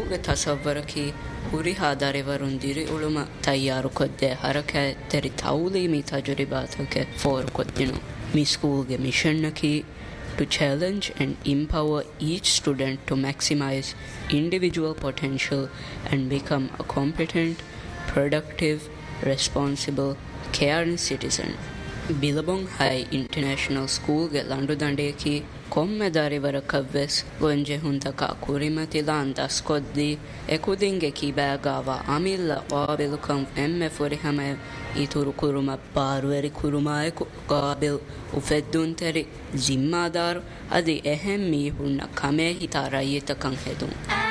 ಗೆ ತಸವ್ವರಕಿ ಹುರಿ ಹಾದಾರೆವರುಂದಿರಿ ಉಳುಮ ತಯ್ಯಾರು ಕೊದ್ದೆ ಹರಕೆ ತೆರಿ ತೌಲೀಮಿ ತಜುರಿಬಾತಕ್ಕೆ ಫೋರ್ ಕೊದ್ದಿನು ಮಿ ಸ್ಕೂಲ್ಗೆ ಮಿಷನ್ನಕಿ to challenge and empower each student to maximize individual potential and become a competent, productive, responsible, caring citizen. Billabong High International School ge landu dandeki kommedari varakavves gonje hundaka kurimati landas koddi ekudinge kibagawa amilla qabilukam emme forihama ituru kuruma barweri kuruma eku qabil ufeddunteri zimmadar adi ehem mihunna kame hitara yitakan hedun